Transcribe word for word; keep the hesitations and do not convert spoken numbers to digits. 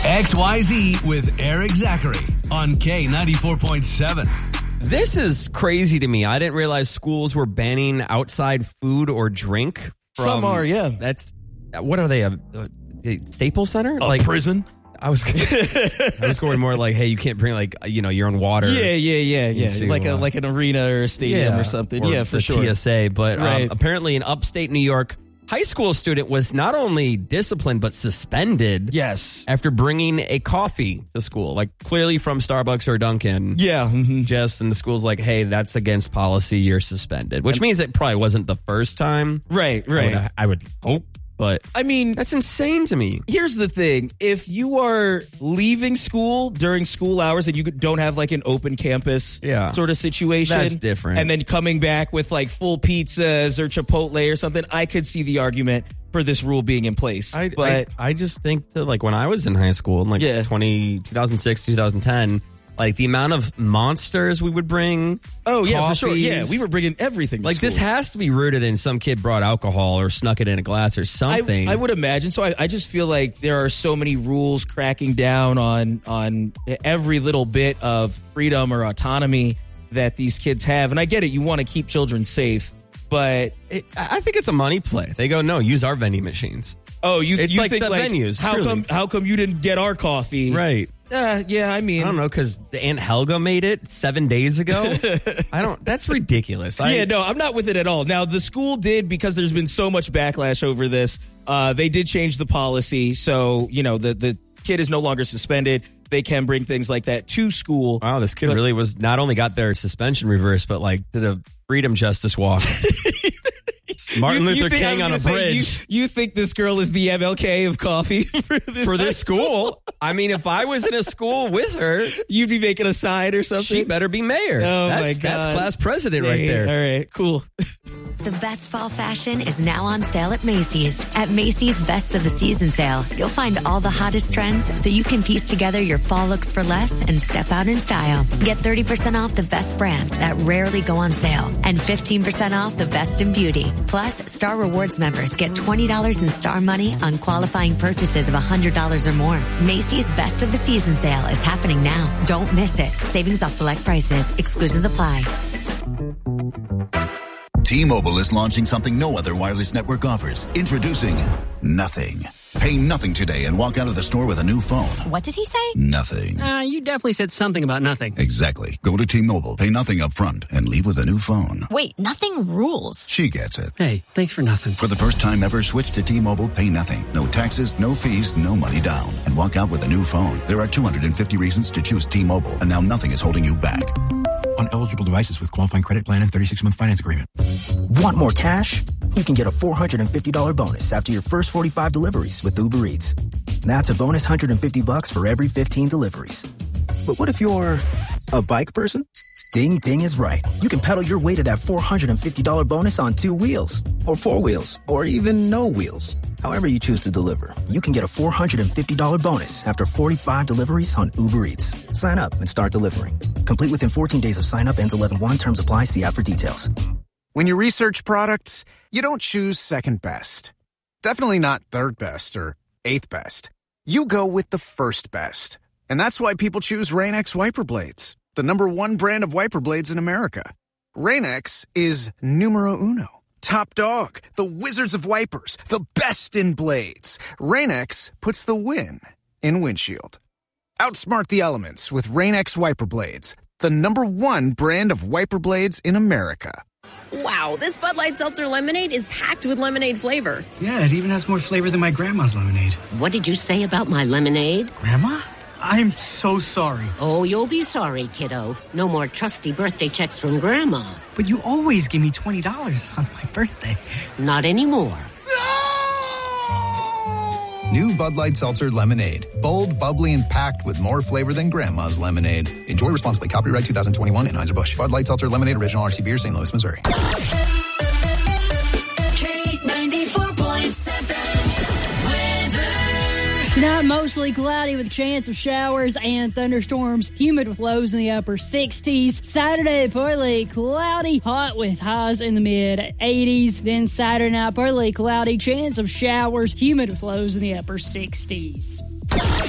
X Y Z with Eric Zachary on K ninety-four point seven. This is crazy to me. I didn't realize schools were banning outside food or drink. From, Some are, yeah. That's what are they? A, a Staples Center? A like prison? I was, I was going more like, hey, you can't bring like you know your own water. Yeah, yeah, yeah, yeah. Into, like a uh, like an arena or a stadium yeah, or something. Or yeah, for the sure. T S A, but Right. um, apparently in upstate New York, high school student was not only disciplined but suspended. Yes. After bringing a coffee to school, like clearly from Starbucks or Dunkin'. Yeah. Mm-hmm. Just and the school's like, hey, that's against policy. You're suspended, which means it probably wasn't the first time. Right. I Right. would, I would hope, but I mean, that's insane to me. here's the thing. If you are leaving school during school hours and you don't have like an open campus Yeah. sort of situation. That's different. And then coming back with like full pizzas or Chipotle or something, I could see the argument for this rule being in place. I, but I, I just think that like when I was in high school in like Yeah. twenty, two thousand six, two thousand ten, like the amount of monsters we would bring. oh yeah, for sure. coffees, Yeah, we were bringing everything to like school. this has to be rooted in some kid brought alcohol or snuck it in a glass or I, something. I would imagine. So I, I just feel like there are so many rules cracking down on on every little bit of freedom or autonomy that these kids have. And I get it. You want to keep children safe, but It, I think it's a money play. They go, no, use our vending machines. oh, you, It's you like think the like venues, how truly. come how come you didn't get our coffee? Right. Uh, yeah, I mean, I don't know, because Aunt Helga made it seven days ago. I don't, that's ridiculous. I, yeah, no, I'm not with it at all. Now, the school did, because there's been so much backlash over this, uh, they did change the policy. So, you know, the, the kid is no longer suspended. They can bring things like that to school. Wow, this kid But- really was not only got their suspension reversed, but like did a freedom justice walk. Martin You- you Luther think- I King was on gonna a say, bridge. You, you think this girl is the M L K of coffee for this, For high this school, I mean, if I was in a school with her, You'd be making a sign or something? she better be mayor. Oh, that's, my that's God. class president right Hey, there. All right, cool. The best fall fashion is now on sale at Macy's. At Macy's Best of the Season sale, you'll find all the hottest trends so you can piece together your fall looks for less and step out in style. Get thirty percent off the best brands that rarely go on sale and fifteen percent off the best in beauty. Plus, Star Rewards members get twenty dollars in Star Money on qualifying purchases of one hundred dollars or more. Macy's Best of the Season sale is happening now. Don't miss it. Savings off select prices. Exclusions apply. T-Mobile is launching something no other wireless network offers. Introducing Nothing. Pay nothing today and walk out of the store with a new phone. What did he say? Nothing. Uh, you definitely said something about nothing. Exactly. Go to T-Mobile, pay nothing up front, and leave with a new phone. Wait, nothing rules. She gets it. Hey, thanks for nothing. For the first time ever, switch to T-Mobile, pay nothing. No taxes, no fees, no money down. And walk out with a new phone. There are two hundred fifty reasons to choose T-Mobile, and now nothing is holding you back. On eligible devices with qualifying credit plan and thirty-six month finance agreement. Want more cash? You can get a four hundred fifty dollars bonus after your first forty-five deliveries with Uber Eats. That's a bonus one hundred fifty bucks for every fifteen deliveries. But what if you're a bike person? Ding Ding is right. You can pedal your way to that four hundred fifty dollars bonus on two wheels, or four wheels, or even no wheels. However you choose to deliver, you can get a four hundred fifty dollars bonus after forty-five deliveries on Uber Eats. Sign up and start delivering. Complete within fourteen days of sign up. Ends eleven one. Terms apply. See app for details. When you research products, you don't choose second best. Definitely not third best or eighth best. You go with the first best. And that's why people choose Rain-X Wiper Blades, the number one brand of wiper blades in America. Rain-X is numero uno. Top dog, the wizards of wipers, the best in blades. Rain-X puts the win in windshield. Outsmart the elements with Rain-X Wiper Blades, the number one brand of wiper blades in America. Wow, this Bud Light Seltzer lemonade is packed with lemonade flavor. Yeah, it even has more flavor than my grandma's lemonade. What did you say about my lemonade? Grandma? I'm so sorry. Oh, you'll be sorry, kiddo. No more trusty birthday checks from Grandma. But you always give me twenty dollars on my birthday. Not anymore. New Bud Light Seltzer Lemonade. Bold, bubbly, and packed with more flavor than Grandma's lemonade. Enjoy responsibly. Copyright twenty twenty-one Anheuser-Busch. Bud Light Seltzer Lemonade, original R C beer, Saint Louis, Missouri. K ninety-four point seven. Tonight, mostly cloudy with a chance of showers and thunderstorms. Humid with lows in the upper sixties. Saturday, partly cloudy, hot with highs in the mid eighties. Then Saturday night, partly cloudy, chance of showers. Humid with lows in the upper sixties.